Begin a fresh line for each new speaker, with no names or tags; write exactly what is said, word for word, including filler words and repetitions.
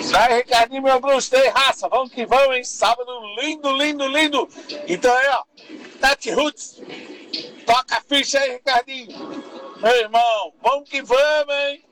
Daí, Ricardinho, meu bruxo, tem raça. Vamos que vamos, hein? Sábado lindo, lindo, lindo. Então aí, ó. Tati Roots. Toca a ficha aí, Ricardinho. Meu irmão, vamos que vamos, hein?